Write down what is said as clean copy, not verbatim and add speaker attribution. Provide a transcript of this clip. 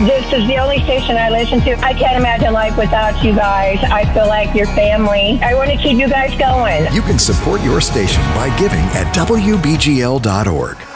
Speaker 1: This is the only station I listen to. I can't imagine life without you guys. I feel like your family. I want to keep you guys going.
Speaker 2: You can support your station by giving at WBGL.org.